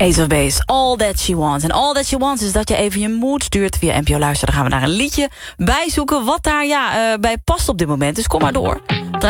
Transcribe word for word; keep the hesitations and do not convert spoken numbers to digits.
Ace of Base, All That She Wants. En All That She Wants is dat je even je mood stuurt via N P O Luister. Dan gaan we daar een liedje bij zoeken wat daar ja, uh, bij past op dit moment. Dus kom maar door.